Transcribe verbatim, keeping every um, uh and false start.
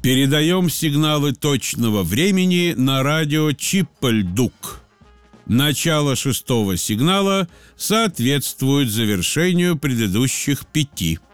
Передаем сигналы точного времени на радио Чиппельдук. Начало шестого сигнала соответствует завершению предыдущих пяти.